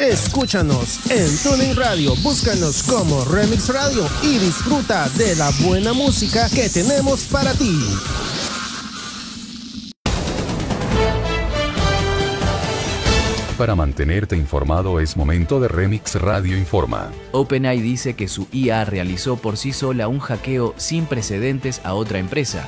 Escúchanos en TuneIn Radio, búscanos como Remix Radio y disfruta de la buena música que tenemos para ti. Para mantenerte informado es momento de Remix Radio Informa. OpenAI dice que su IA realizó por sí sola un hackeo sin precedentes a otra empresa.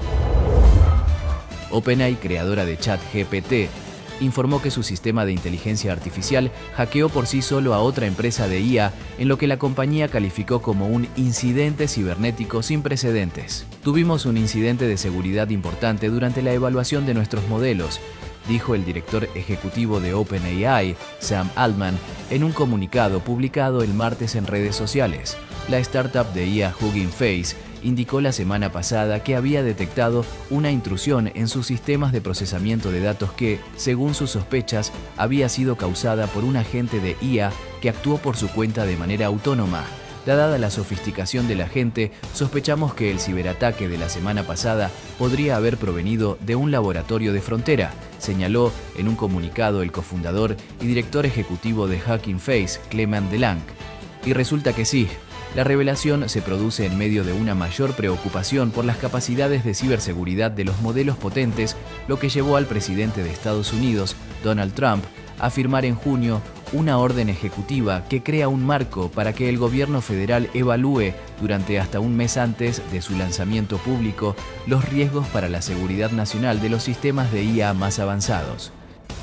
OpenAI, creadora de ChatGPT, informó que su sistema de inteligencia artificial hackeó por sí solo a otra empresa de IA, en lo que la compañía calificó como un incidente cibernético sin precedentes. Tuvimos un incidente de seguridad importante durante la evaluación de nuestros modelos, dijo el director ejecutivo de OpenAI, Sam Altman, en un comunicado publicado el martes en redes sociales. La startup de IA Hugging Face indicó la semana pasada que había detectado una intrusión en sus sistemas de procesamiento de datos que, según sus sospechas, había sido causada por un agente de IA que actuó por su cuenta de manera autónoma. Dada la sofisticación del agente, sospechamos que el ciberataque de la semana pasada podría haber provenido de un laboratorio de frontera, señaló en un comunicado el cofundador y director ejecutivo de Hugging Face, Clement Delanc. Y resulta que sí. La revelación se produce en medio de una mayor preocupación por las capacidades de ciberseguridad de los modelos potentes, lo que llevó al presidente de Estados Unidos, Donald Trump, a firmar en junio una orden ejecutiva que crea un marco para que el gobierno federal evalúe durante hasta un mes antes de su lanzamiento público los riesgos para la seguridad nacional de los sistemas de IA más avanzados.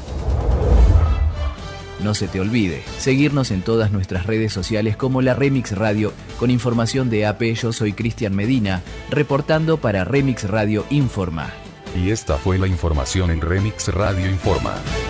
No se te olvide, seguirnos en todas nuestras redes sociales como la Remix Radio, con información de AP. Yo soy Cristian Medina, reportando para Remix Radio Informa. Y esta fue la información en Remix Radio Informa.